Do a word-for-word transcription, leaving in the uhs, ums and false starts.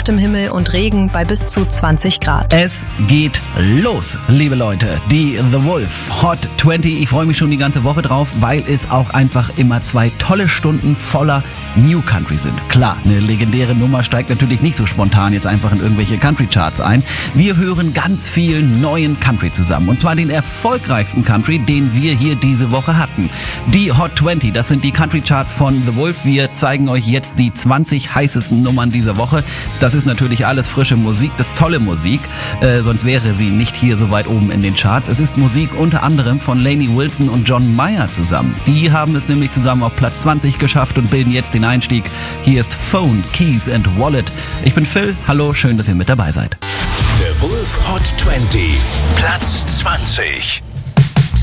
bewölktem Himmel und Regen bei bis zu zwanzig Grad. Es geht los, liebe Leute. Die The Wolf Hot zwanzig. Ich freue mich schon die ganze Woche drauf, weil es auch einfach immer zwei tolle Stunden voller New Country sind. Klar, eine legendäre Nummer steigt natürlich nicht so spontan jetzt einfach in irgendwelche Country Charts ein. Wir hören ganz viel neuen Country zusammen. Und zwar den erfolgreichsten Country, den wir hier diese Woche hatten. Die Hot zwanzig, das sind die Country Charts von The Wolf. Wir zeigen euch jetzt die zwanzig heißesten Nummern dieser Woche. Das ist natürlich alles frische Musik, das ist tolle Musik. Äh, sonst wäre sie nicht hier so weit oben in den Charts. Es ist Musik unter anderem von Lainey Wilson und John Mayer zusammen. Die haben es nämlich zusammen auf Platz zwanzig geschafft und bilden jetzt den Einstieg. Hier ist Phone, Keys and Wallet. Ich bin Phil, hallo, schön, dass ihr mit dabei seid. The Wolf Hot zwanzig, Platz zwanzig.